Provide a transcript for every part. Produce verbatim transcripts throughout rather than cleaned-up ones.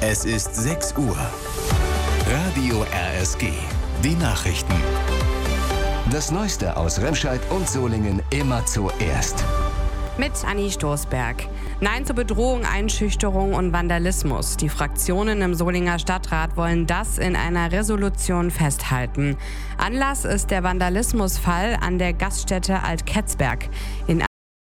Es ist sechs Uhr. Radio R S G. Die Nachrichten. Das Neueste aus Remscheid und Solingen immer zuerst. Mit Anni Stoßberg. Nein zur Bedrohung, Einschüchterung und Vandalismus. Die Fraktionen im Solinger Stadtrat wollen das in einer Resolution festhalten. Anlass ist der Vandalismusfall an der Gaststätte Alt-Ketzberg. In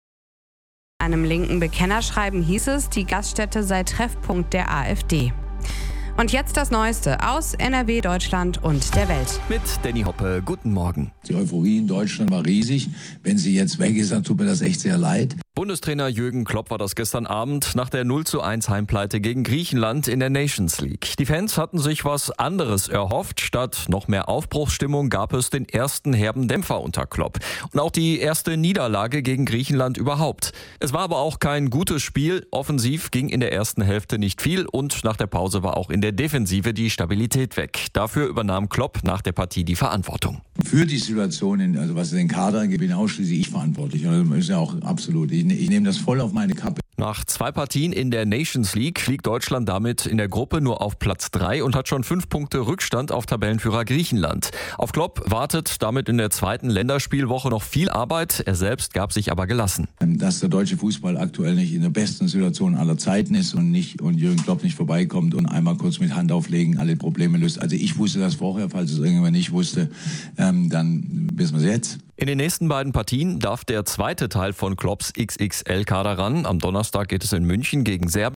einem linken Bekennerschreiben hieß es, die Gaststätte sei Treffpunkt der AfD. Und jetzt das Neueste aus N R W, Deutschland und der Welt. Mit Danny Hoppe, guten Morgen. Die Euphorie in Deutschland war riesig. Wenn sie jetzt weg ist, dann tut mir das echt sehr leid. Bundestrainer Jürgen Klopp war das gestern Abend nach der null zu eins Heimpleite gegen Griechenland in der Nations League. Die Fans hatten sich was anderes erhofft. Statt noch mehr Aufbruchsstimmung gab es den ersten herben Dämpfer unter Klopp. Und auch die erste Niederlage gegen Griechenland überhaupt. Es war aber auch kein gutes Spiel. Offensiv ging in der ersten Hälfte nicht viel und nach der Pause war auch in der Defensive die Stabilität weg. Dafür übernahm Klopp nach der Partie die Verantwortung. Für die Situation, in, also was den Kader angeht, bin ausschließlich ich verantwortlich. Und das ist ja auch absolut. Ich, ich nehme das voll auf meine Kappe. Nach zwei Partien in der Nations League liegt Deutschland damit in der Gruppe nur auf Platz drei und hat schon fünf Punkte Rückstand auf Tabellenführer Griechenland. Auf Klopp wartet damit in der zweiten Länderspielwoche noch viel Arbeit. Er selbst gab sich aber gelassen. Dass der deutsche Fußball aktuell nicht in der besten Situation aller Zeiten ist und nicht und Jürgen Klopp nicht vorbeikommt und einmal kurz mit Hand auflegen alle Probleme löst. Also ich wusste das vorher, falls es irgendjemand nicht wusste, ähm, dann wissen wir es jetzt. In den nächsten beiden Partien darf der zweite Teil von Klopps X X L-Kader ran. Am Donnerstag geht es in München gegen Serbien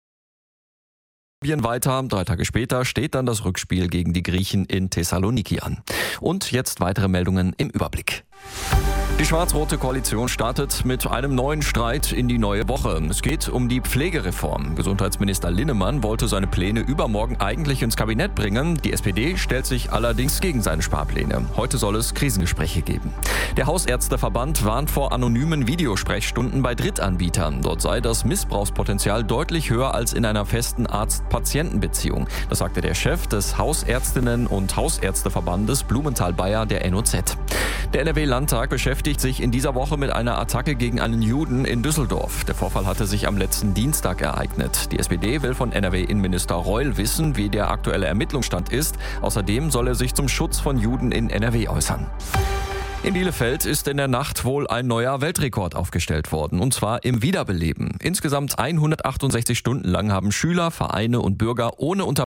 weiter. Drei Tage später steht dann das Rückspiel gegen die Griechen in Thessaloniki an. Und jetzt weitere Meldungen im Überblick. Die schwarz-rote Koalition startet mit einem neuen Streit in die neue Woche. Es geht um die Pflegereform. Gesundheitsminister Linnemann wollte seine Pläne übermorgen eigentlich ins Kabinett bringen. Die S P D stellt sich allerdings gegen seine Sparpläne. Heute soll es Krisengespräche geben. Der Hausärzteverband warnt vor anonymen Videosprechstunden bei Drittanbietern. Dort sei das Missbrauchspotenzial deutlich höher als in einer festen Arzt-Patienten-Beziehung. Das sagte der Chef des Hausärztinnen- und Hausärzteverbandes Blumenthal-Bayer der N O Z. Der N R W-Landtag beschäftigt sich in dieser Woche mit einer Attacke gegen einen Juden in Düsseldorf. Der Vorfall hatte sich am letzten Dienstag ereignet. Die S P D will von N R W-Innenminister Reul wissen, wie der aktuelle Ermittlungsstand ist. Außerdem soll er sich zum Schutz von Juden in N R W äußern. In Bielefeld ist in der Nacht wohl ein neuer Weltrekord aufgestellt worden, und zwar im Wiederbeleben. Insgesamt hundertachtundsechzig Stunden lang haben Schüler, Vereine und Bürger ohne Unterbrechung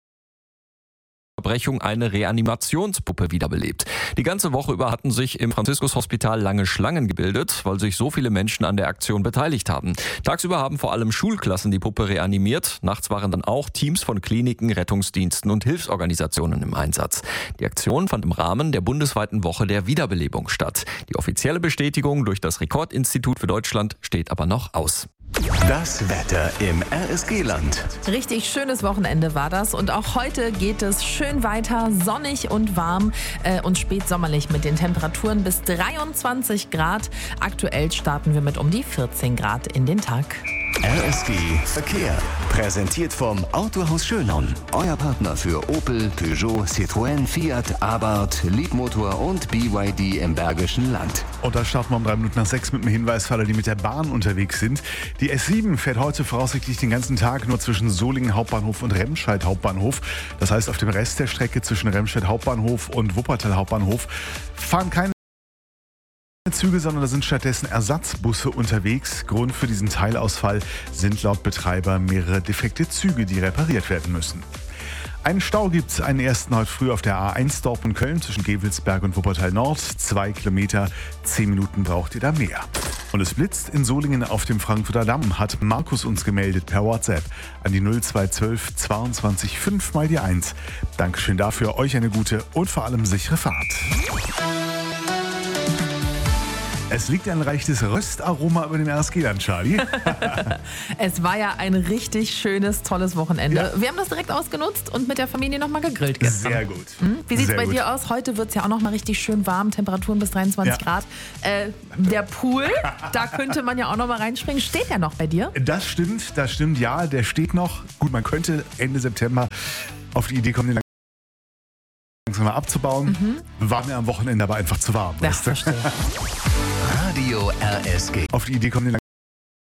eine Reanimationspuppe wiederbelebt. Die ganze Woche über hatten sich im Franziskus-Hospital lange Schlangen gebildet, weil sich so viele Menschen an der Aktion beteiligt haben. Tagsüber haben vor allem Schulklassen die Puppe reanimiert. Nachts waren dann auch Teams von Kliniken, Rettungsdiensten und Hilfsorganisationen im Einsatz. Die Aktion fand im Rahmen der bundesweiten Woche der Wiederbelebung statt. Die offizielle Bestätigung durch das Rekordinstitut für Deutschland steht aber noch aus. Das Wetter im R S G-Land. Richtig schönes Wochenende war das und auch heute geht es schön weiter, sonnig und warm äh, und spätsommerlich mit den Temperaturen bis dreiundzwanzig Grad. Aktuell starten wir mit um die vierzehn Grad in den Tag. R S G Verkehr. Präsentiert vom Autohaus Schönau. Euer Partner für Opel, Peugeot, Citroën, Fiat, Abarth, Leadmotor und B Y D im Bergischen Land. Und da starten wir um drei Minuten nach sechs mit einem Hinweis für alle, die mit der Bahn unterwegs sind. Die S sieben fährt heute voraussichtlich den ganzen Tag nur zwischen Solingen Hauptbahnhof und Remscheid Hauptbahnhof. Das heißt, auf dem Rest der Strecke zwischen Remscheid Hauptbahnhof und Wuppertal Hauptbahnhof fahren keine Züge, sondern da sind stattdessen Ersatzbusse unterwegs. Grund für diesen Teilausfall sind laut Betreiber mehrere defekte Züge, die repariert werden müssen. Einen Stau gibt es, einen ersten heute früh auf der A eins Dortmund-Köln zwischen Gevelsberg und Wuppertal Nord. Zwei Kilometer, zehn Minuten braucht ihr da mehr. Und es blitzt in Solingen auf dem Frankfurter Damm, hat Markus uns gemeldet per WhatsApp an die null zwei zwölf zweiundzwanzig fünf mal die eins. Dankeschön dafür, euch eine gute und vor allem sichere Fahrt. Es liegt ein leichtes Röstaroma über dem R S G-Land, Charlie. Es war ja ein richtig schönes, tolles Wochenende. Ja. Wir haben das direkt ausgenutzt und mit der Familie nochmal gegrillt gestern. Sehr gut. Hm? Wie sieht es bei gut. dir aus? Heute wird es ja auch nochmal richtig schön warm, Temperaturen bis dreiundzwanzig Ja. Grad. Äh, der Pool, da könnte man ja auch nochmal reinspringen. Steht ja noch bei dir? Das stimmt, das stimmt, ja, der steht noch. Gut, man könnte Ende September auf die Idee kommen, den langsam mal abzubauen. Mhm. War mir am Wochenende aber einfach zu warm. Ja, weißt du? verstehe. Radio R S G. Auf die Idee kommen, den